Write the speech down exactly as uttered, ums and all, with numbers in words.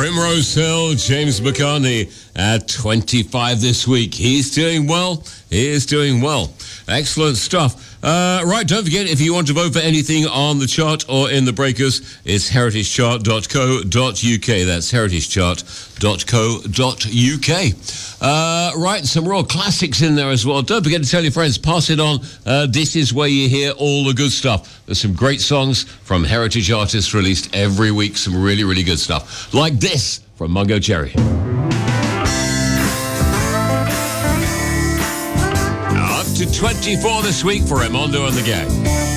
Primrose Hill, James McCartney at twenty-five this week. He's doing well. He is doing well. Excellent stuff. Uh, right, don't forget, if you want to vote for anything on the chart or in the breakers, it's heritage chart dot co dot uk. That's heritage chart dot co dot uk. Uh, right, some real classics in there as well. Don't forget to tell your friends, pass it on. Uh, this is where you hear all the good stuff. There's some great songs from heritage artists released every week. Some really, really good stuff. Like this from Mungo Jerry. Up to twenty-four this week for Raimondo and the gang.